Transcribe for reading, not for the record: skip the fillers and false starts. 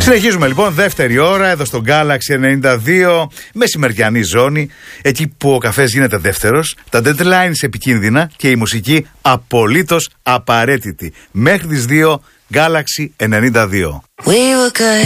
Συνεχίζουμε λοιπόν, δεύτερη ώρα εδώ στο Galaxy 92, μεσημεριανή ζώνη, εκεί που ο καφές γίνεται δεύτερος, τα deadlines επικίνδυνα και η μουσική απολύτως απαραίτητη. Μέχρι τις 2, Galaxy 92.